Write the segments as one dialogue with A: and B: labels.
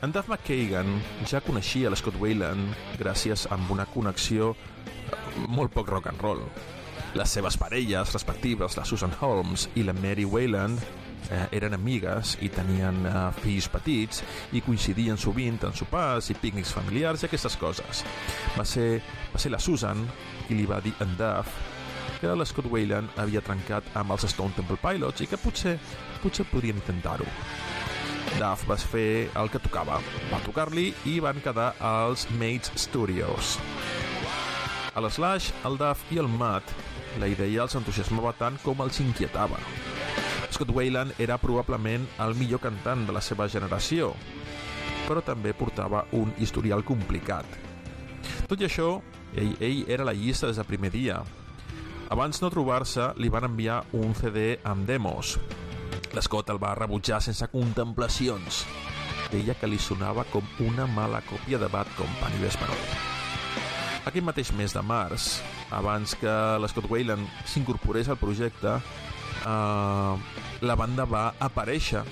A: En Duff McKagan ja coneixia l'Scott Weiland gràcies a una connexió molt poc rock and roll. Les seves parelles respectives, la Susan Holmes i la Mary Weiland, eren amigues i tenien fills petits i coincidien sovint en sopars i pícnics familiars i aquestes coses. Va ser la Susan qui li va dir en Duff que l'Scott Weiland havia trencat amb els Stone Temple Pilots i que potser podrien intentar-ho. Duff va fer el que tocava, va tocar-li i van quedar als Mates Studios. A l'Slash, el Duff i el Matt, la idea els entusiasmava tant com els inquietava. Scott Weiland era probablement el millor cantant de la seva generació, però també portava un historial complicat. Tot i això, ell era a la llista des del primer dia. Abans no trobar-se, li van enviar un CD amb demos. L'Scott el va rebutjar sense contemplacions. Deia que li sonava com una mala còpia de Bad Company d'Esperó. Aquell mateix mes de març, abans que l'Scott Weiland s'incorporés al projecte, la banda va aparèixer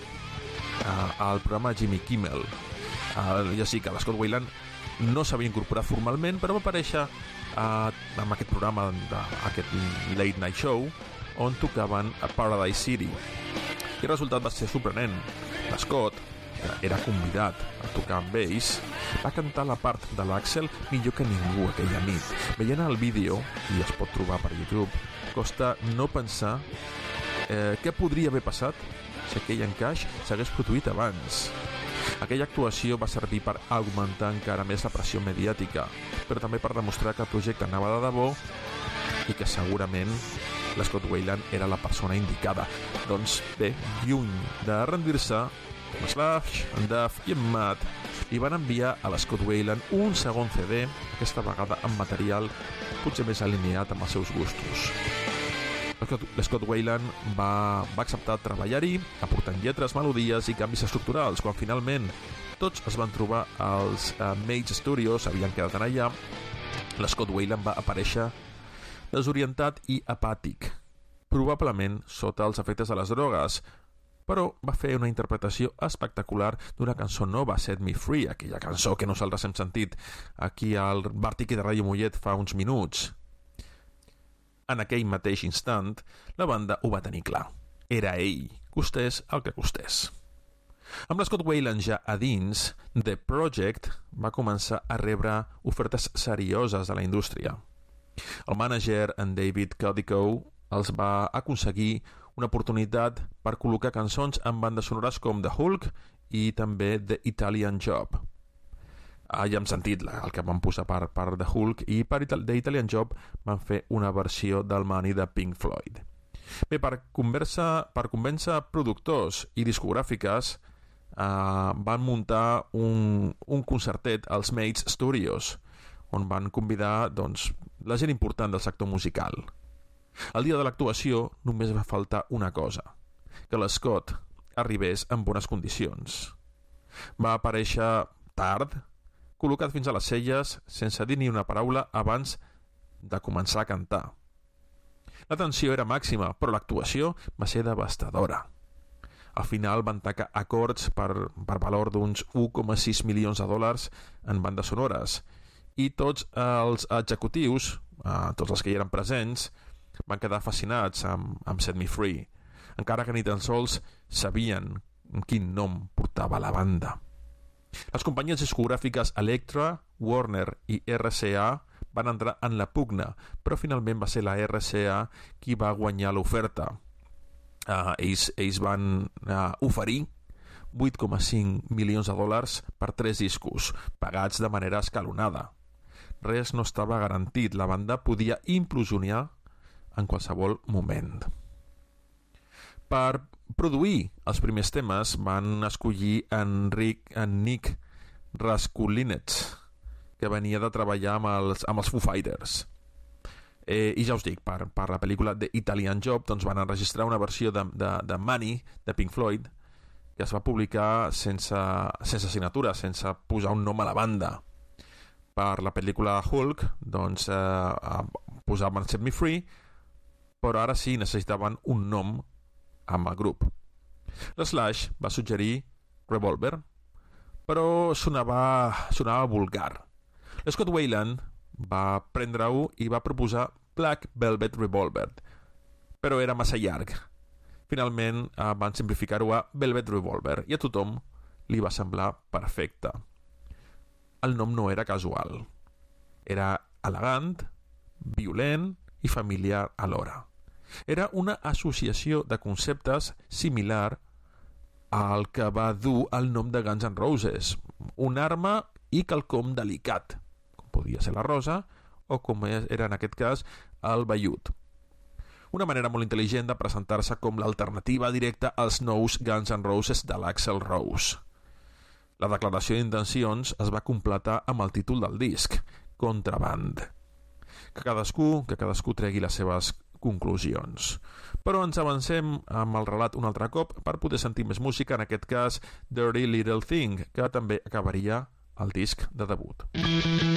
A: al programa Jimmy Kimmel. Ja sí que l'Scott Weiland no s'havia incorporat formalment, però va aparèixer en aquest programa, aquest Late Night Show, on tocaven a Paradise City. I el resultat va ser sorprenent. L'Scott, que era convidat a tocar amb ells, va cantar la part de l'Axel millor que ningú aquella nit. Veient el vídeo, i es pot trobar per YouTube, costa no pensar què podria haver passat si aquell encaix s'hagués produït abans. Aquella actuació va servir per augmentar encara més la pressió mediàtica, però també per demostrar que el projecte anava de debò i que segurament l'Scott Weiland era la persona indicada. Doncs bé, lluny de rendir-se, Slash, en Duff i en Matt li van enviar a l'Scott Weiland un segon CD, aquesta vegada amb material potser més alineat amb els seus gustos. L'Scott Weiland va acceptar treballar-hi, aportant lletres, melodies i canvis estructurals. Quan finalment tots es van trobar als Mates Studios, havien quedat en allà, l'Scott Weiland va aparèixer desorientat i apàtic, probablement sota els efectes de les drogues, però va fer una interpretació espectacular d'una cançó nova, Set Me Free, aquella cançó que nosaltres hem sentit aquí al Bartiqui de Ràdio Mollet fa uns minuts. En aquell mateix instant, la banda ho va tenir clar. Era ell, costés el que costés. Amb l'Scott Weiland ja a dins, The Project va començar a rebre ofertes serioses de la indústria. El mànager, en David Codico, els va aconseguir una oportunitat per col·locar cançons en bandes sonores com The Hulk i també The Italian Job. Ja hem sentit el que van posar per The Hulk, i per The Italian Job van fer una versió del Money de Pink Floyd. Bé, per convèncer productors i discogràfiques, van muntar un concertet als Mates Studios, on van convidar la gent important del sector musical. El dia de l'actuació només va faltar una cosa, que l'Scott arribés en bones condicions. Va aparèixer tard, col·locat fins a les celles, sense dir ni una paraula abans de començar a cantar. La tensió era màxima, però l'actuació va ser devastadora. Al final van tacar acords per valor d'uns 1,6 milions de dòlars en bandes sonores, i tots els executius, tots els que hi eren presents, van quedar fascinats amb Set Me Free, encara que ni tan sols sabien quin nom portava la banda. Les companyies discogràfiques Elektra, Warner i RCA van entrar en la pugna, però finalment va ser la RCA qui va guanyar l'oferta. Ells van oferir 8,5 milions de dòlars per 3 discos, pagats de manera escalonada. Res no estava garantit, la banda podia implosionar en qualsevol moment. Per produir els primers temes van escollir en Nick Raskulinecz, que venia de treballar amb els Foo Fighters. I ja us dic, per la pel·lícula The Italian Job van enregistrar una versió de Money de Pink Floyd, que es va publicar sense signatura, sense posar un nom a la banda. Per la pel·lícula Hulk posaven Set Me Free, però ara sí necessitaven un nom amb el grup. L'Slash va suggerir Revolver, però sonava vulgar. Scott Weiland va prendre-ho i va proposar Black Velvet Revolver, però era massa llarg. Finalment van simplificar-ho a Velvet Revolver i a tothom li va semblar perfecte. El nom no era casual. Era elegant, violent i familiar alhora. Era una associació de conceptes similar al que va dur el nom de Guns N' Roses, una arma i quelcom delicat, com podia ser la rosa o com era en aquest cas el vellut. Una manera molt intel·ligent de presentar-se com l'alternativa directa als nous Guns N' Roses de l'Axl Rose. La declaració d'intencions es va completar amb el títol del disc, Contraband. Que cadascú tregui les seves conclusions. Però ens avancem amb el relat un altre cop per poder sentir més música, en aquest cas Dirty Little Thing, que també acabaria el disc de debut.